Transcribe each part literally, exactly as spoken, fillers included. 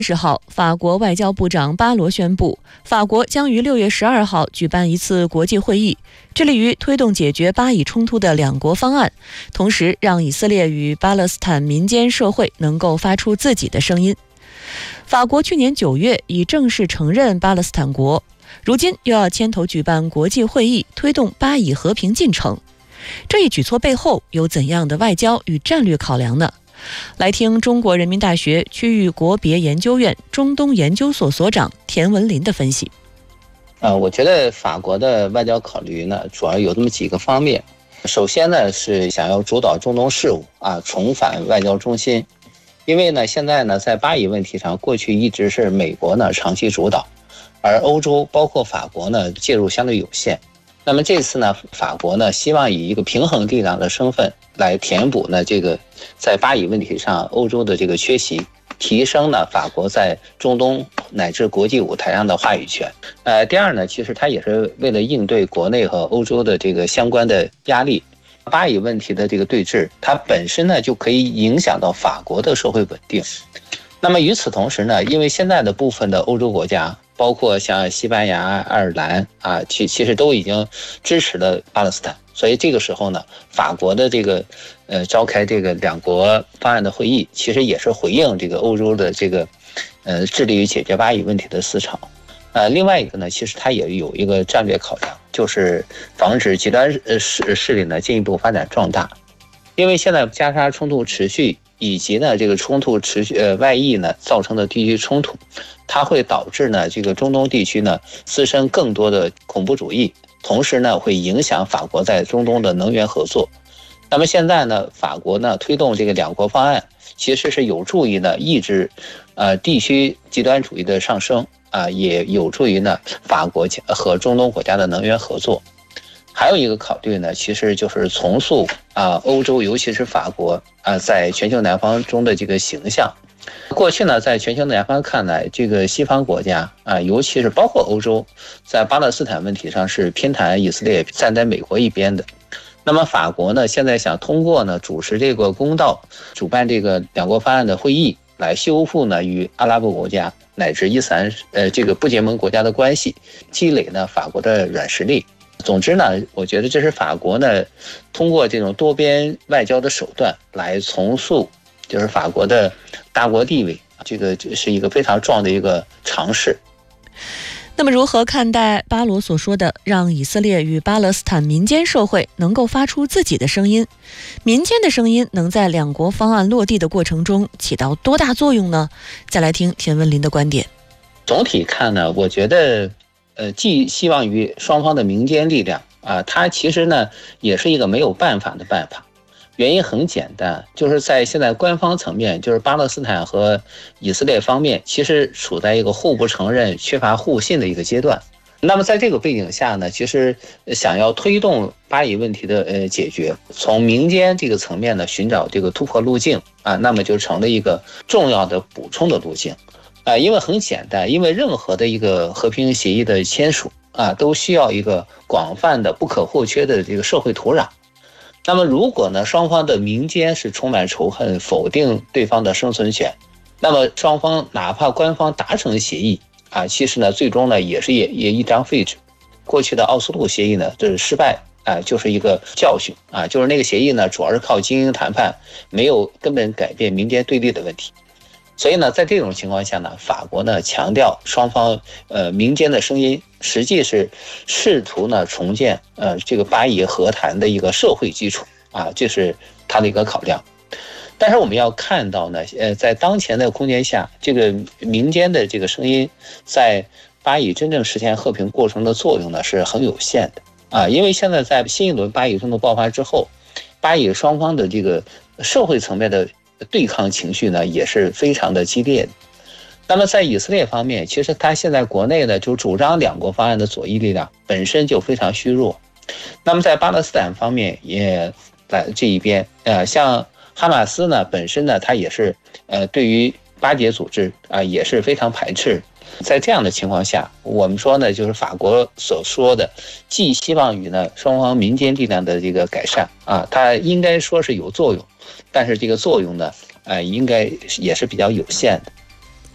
十号，法国外交部长巴罗宣布，法国将于六月十二号举办一次国际会议，致力于推动解决巴以冲突的两国方案，同时让以色列与巴勒斯坦民间社会能够发出自己的声音。法国去年九月已正式承认巴勒斯坦国，如今又要牵头举办国际会议，推动巴以和平进程。这一举措背后有怎样的外交与战略考量呢？来听中国人民大学区域国别研究院中东研究所所长田文林的分析。 呃，我觉得法国的外交考虑呢，主要有这么几个方面。首先呢，是想要主导中东事务啊，重返外交中心。因为呢，现在呢，在巴以问题上，过去一直是美国呢长期主导，而欧洲包括法国呢介入相对有限。那么这次呢，法国呢希望以一个平衡力量的身份来填补呢这个在巴以问题上欧洲的这个缺席，提升呢法国在中东乃至国际舞台上的话语权。呃，第二呢，其实它也是为了应对国内和欧洲的这个相关的压力。巴以问题的这个对峙，它本身呢就可以影响到法国的社会稳定。那么与此同时呢，因为现在的部分的欧洲国家，包括像西班牙、爱尔兰啊，其其实都已经支持了巴勒斯坦，所以这个时候呢，法国的这个呃召开这个两国方案的会议，其实也是回应这个欧洲的这个呃致力于解决巴以问题的思潮。呃，另外一个呢，其实它也有一个战略考量，就是防止极端势势力呢进一步发展壮大。因为现在加沙冲突持续，以及呢这个冲突持续呃外溢呢造成的地区冲突，它会导致呢这个中东地区呢滋生更多的恐怖主义，同时呢会影响法国在中东的能源合作。那么现在呢，法国呢推动这个两国方案，其实是有助于呢抑制呃地区极端主义的上升啊、呃，也有助于呢法国和中东国家的能源合作。还有一个考虑呢，其实就是重塑啊欧洲，尤其是法国啊在全球南方中的这个形象。过去呢，在全球南方看来，这个西方国家啊，尤其是包括欧洲，在巴勒斯坦问题上是偏袒以色列，站在美国一边的。那么法国呢，现在想通过呢主持这个公道，主办这个两国方案的会议，来修复呢与阿拉伯国家乃至伊斯兰呃这个不结盟国家的关系，积累呢法国的软实力。总之呢，我觉得这是法国呢通过这种多边外交的手段来重塑就是法国的大国地位，这个是一个非常重要的一个尝试。 那么如何看待巴罗所说的让以色列与巴勒斯坦民间社会能够发出自己的声音？民间的声音能在两国方案落地的过程中起到多大作用呢？再来听田文林的观点。 总体看呢，我觉得呃，寄希望于双方的民间力量啊，它其实呢也是一个没有办法的办法。原因很简单，就是在现在官方层面，就是巴勒斯坦和以色列方面，其实处在一个互不承认、缺乏互信的一个阶段。那么在这个背景下呢，其实想要推动巴以问题的呃解决，从民间这个层面呢寻找这个突破路径啊，那么就成了一个重要的补充的路径啊。因为很简单，因为任何的一个和平协议的签署啊，都需要一个广泛的、不可或缺的这个社会土壤。那么如果呢，双方的民间是充满仇恨，否定对方的生存权，那么双方哪怕官方达成协议啊，其实呢，最终呢也是也也一张废纸。过去的奥斯陆协议呢，这是失败啊，就是一个教训啊，就是那个协议呢，主要是靠精英谈判，没有根本改变民间对立的问题。所以呢，在这种情况下呢，法国呢强调双方呃民间的声音，实际是试图呢重建呃这个巴以和谈的一个社会基础啊，这是他的一个考量。但是我们要看到呢，呃，在当前的空间下，这个民间的这个声音在巴以真正实现和平过程的作用呢是很有限的啊，因为现在在新一轮巴以冲突爆发之后，巴以双方的这个社会层面的对抗情绪呢也是非常的激烈的。那么在以色列方面，其实他现在国内呢就主张两国方案的左翼力量本身就非常虚弱。那么在巴勒斯坦方面也在这一边，呃，像哈马斯呢本身呢它也是呃对于巴解组织啊、呃、也是非常排斥。在这样的情况下，我们说呢，就是法国所说的寄希望于呢双方民间力量的这个改善啊，它应该说是有作用，但是这个作用呢，呃，应该也是比较有限的。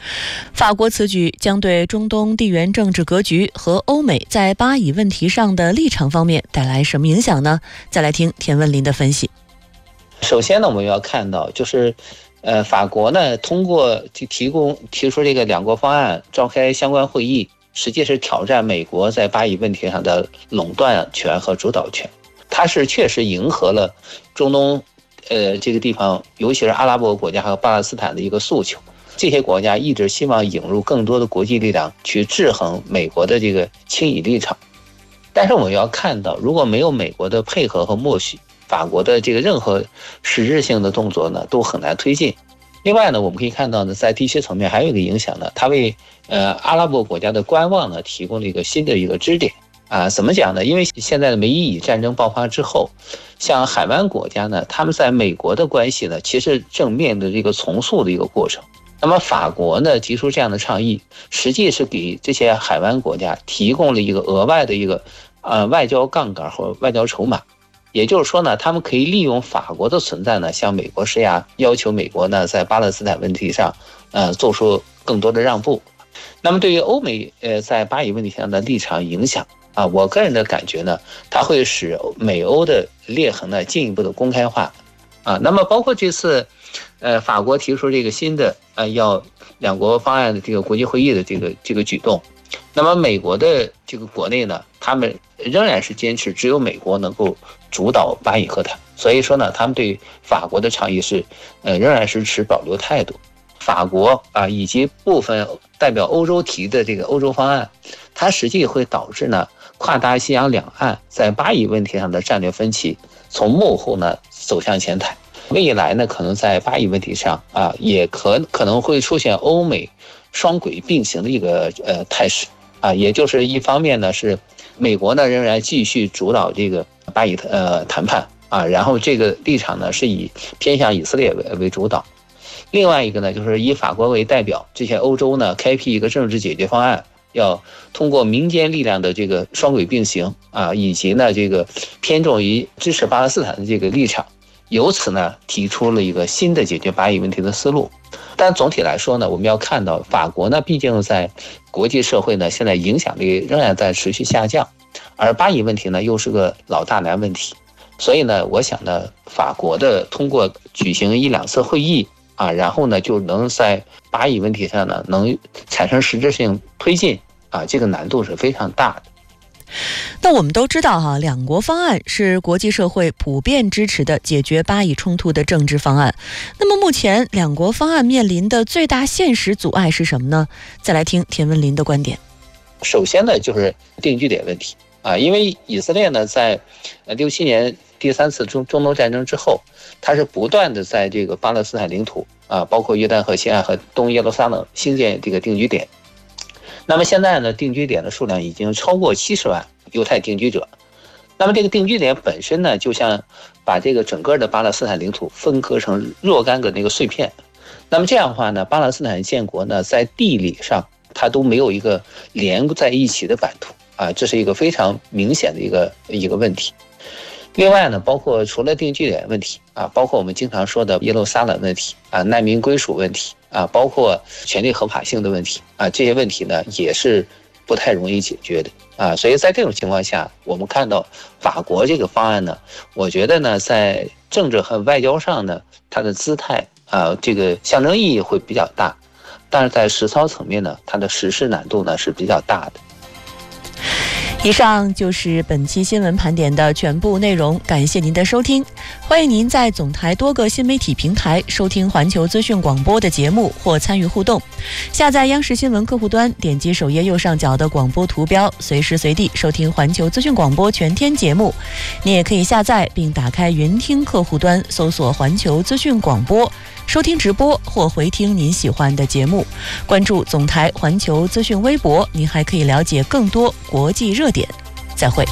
法国此举将对中东地缘政治格局和欧美在巴以问题上的立场方面带来什么影响呢？再来听田文林的分析。 首先呢，我们要看到就是，呃，法国呢通过提供提出这个两国方案，召开相关会议，实际是挑战美国在巴以问题上的垄断权和主导权。它是确实迎合了中东，呃，这个地方，尤其是阿拉伯国家和巴勒斯坦的一个诉求。这些国家一直希望引入更多的国际力量去制衡美国的这个倾倚立场。但是我们要看到，如果没有美国的配合和默许，法国的这个任何实质性的动作呢，都很难推进。另外呢，我们可以看到呢，在地区层面还有一个影响呢，它为呃阿拉伯国家的观望呢提供了一个新的一个支点啊。怎么讲呢？因为现在的美以战争爆发之后，像海湾国家呢，他们在美国的关系呢，其实正面对这个重塑的一个过程。那么法国呢提出这样的倡议，实际是给这些海湾国家提供了一个额外的一个呃外交杠杆或外交筹码。也就是说呢，他们可以利用法国的存在呢，向美国施压，要求美国呢在巴勒斯坦问题上，呃，做出更多的让步。那么对于欧美呃在巴以问题上的立场影响啊，我个人的感觉呢，它会使美欧的裂痕呢进一步的公开化啊。那么包括这次，呃，法国提出这个新的呃要两国方案的这个国际会议的这个这个举动。那么美国的这个国内呢，他们仍然是坚持只有美国能够主导巴以和谈，所以说呢，他们对法国的倡议是，呃，仍然是持保留态度。法国啊，以及部分代表欧洲提的这个欧洲方案，它实际会导致呢，跨大西洋两岸在巴以问题上的战略分歧从幕后呢走向前台。未来呢，可能在巴以问题上啊，也可可能会出现欧美双轨并行的一个呃态势啊，也就是一方面呢是美国呢仍然继续主导这个巴以呃谈判啊，然后这个立场呢是以偏向以色列为为主导。另外一个呢就是以法国为代表，这些欧洲呢开辟一个政治解决方案，要通过民间力量的这个双轨并行啊，以及呢这个偏重于支持巴勒斯坦的这个立场。由此呢，提出了一个新的解决巴以问题的思路。但总体来说呢，我们要看到法国呢，毕竟在国际社会呢，现在影响力仍然在持续下降，而巴以问题呢，又是个老大难问题。所以呢，我想呢，法国的通过举行一两次会议啊，然后呢，就能在巴以问题上呢，能产生实质性推进啊，这个难度是非常大的。 那我们都知道哈，两国方案是国际社会普遍支持的解决巴以冲突的政治方案。那么目前两国方案面临的最大现实阻碍是什么呢？再来听田文林的观点。 首先呢，就是定居点问题啊，因为以色列呢在六七年第三次中中东战争之后，它是不断的在这个巴勒斯坦领土啊，包括约旦河西岸和东耶路撒冷兴建这个定居点。那么现在呢，定居点的数量已经超过七十万犹太定居者。那么这个定居点本身呢，就像把这个整个的巴勒斯坦领土分割成若干个那个碎片。那么这样的话呢，巴勒斯坦建国呢，在地理上它都没有一个连在一起的版图啊，这是一个非常明显的一个一个问题。另外呢，包括除了定居点问题啊，包括我们经常说的耶路撒冷问题啊、难民归属问题啊，包括权利合法性的问题啊，这些问题呢也是不太容易解决的啊。所以在这种情况下，我们看到法国这个方案呢，我觉得呢，在政治和外交上呢，它的姿态啊，这个象征意义会比较大，但是在实操层面呢，它的实施难度呢是比较大的。 以上就是本期新闻盘点的全部内容，感谢您的收听。欢迎您在总台多个新媒体平台收听环球资讯广播的节目或参与互动。下载央视新闻客户端，点击首页右上角的广播图标，随时随地收听环球资讯广播全天节目。你也可以下载并打开云听客户端，搜索环球资讯广播，收听直播或回听您喜欢的节目。关注总台环球资讯微博，您还可以了解更多国际热点。再会。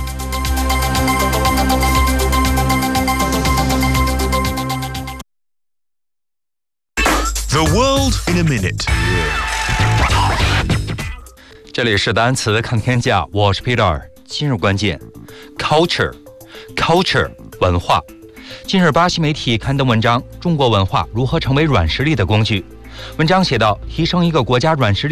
The world in a minute。 这里是单词看天下，我是 Peter。今日关键 culture culture 文化。近日巴西媒体刊登文章，中国文化如何成为软实力的工具。 文章写道，提升一个国家软实力